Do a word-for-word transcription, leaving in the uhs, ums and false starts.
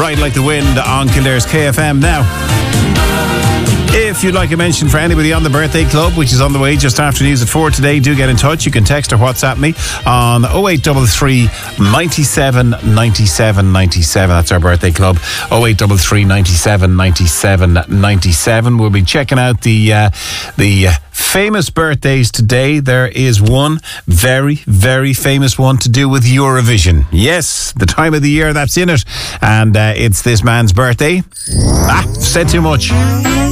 Ride Like the Wind on Kildare's K F M now. If you'd like a mention for anybody on the birthday club, which is on the way just after news at four today, do get in touch. You can text or WhatsApp me on oh eight three three, ninety-seven, ninety-seven, ninety-seven. That's our birthday club. oh eight three three, ninety-seven, ninety-seven, ninety-seven. We'll be checking out the uh, the uh, famous birthdays today. There is one very, very famous one to do with Eurovision. Yes, the time of the year that's in it. And uh, it's this man's birthday. Ah, said too much.